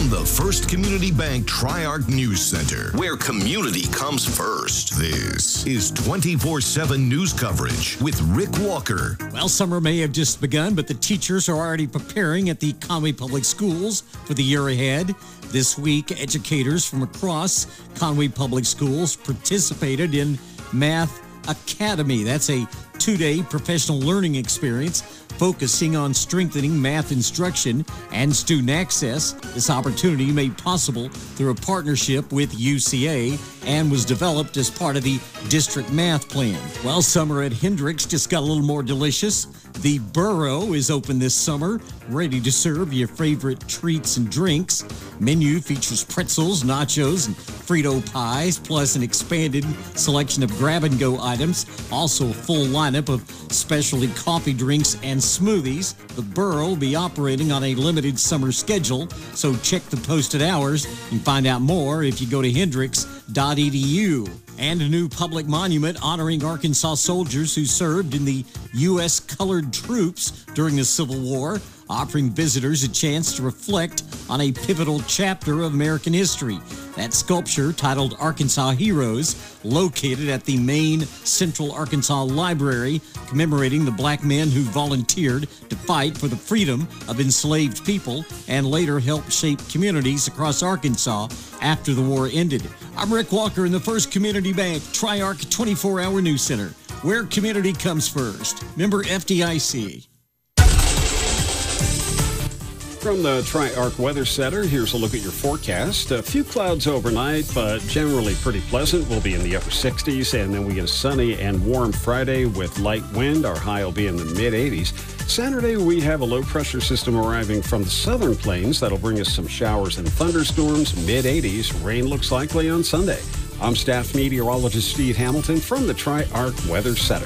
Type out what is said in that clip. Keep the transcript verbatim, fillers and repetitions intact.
From the First Community Bank Tri-Arc News Center, where community comes first. This is twenty-four seven news coverage with Rick Walker. Well, summer may have just begun, but the teachers are already preparing at the Conway Public Schools for the year ahead. This week, educators from across Conway Public Schools participated in Math Academy. That's a two-day professional learning experience focusing on strengthening math instruction and student access. This opportunity made possible through a partnership with U C A and was developed as part of the district math plan. Well, summer at Hendricks just got a little more delicious. The Burro is open this summer, ready to serve your favorite treats and drinks. Menu features pretzels, nachos, and Frito pies, plus an expanded selection of grab-and-go items. Also a full lineup of specialty coffee drinks and smoothies. The Burro will be operating on a limited summer schedule, so check the posted hours and find out more if you go to hendricks dot e d u. And a new public monument honoring Arkansas soldiers who served in the U S Colored Troops during the Civil War, offering visitors a chance to reflect on a pivotal chapter of American history. That sculpture, titled Arkansas Heroes, located at the main Central Arkansas Library, commemorating the black men who volunteered to fight for the freedom of enslaved people and later helped shape communities across Arkansas after the war ended. I'm Rick Walker in the First Community Bank Tri-Arc twenty-four hour News Center, where community comes first. Member F D I C. From the Tri-Arc Weather Center, here's a look at your forecast. A few clouds overnight, but generally pretty pleasant. We'll be in the upper sixties, and then we get a sunny and warm Friday with light wind. Our high will be in the mid eighties. Saturday, we have a low-pressure system arriving from the southern plains. That'll bring us some showers and thunderstorms, mid eighties. Rain looks likely on Sunday. I'm staff meteorologist Steve Hamilton from the Tri-Arc Weather Center.